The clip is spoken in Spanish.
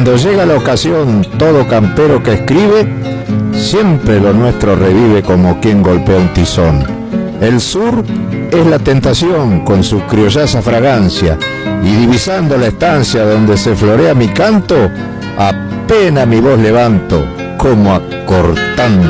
cuando llega la ocasión, todo campero que escribe, siempre lo nuestro revive como quien golpea un tizón. El sur es la tentación con su criollaza fragancia, y divisando la estancia donde se florea mi canto, apenas mi voz levanto, como acortando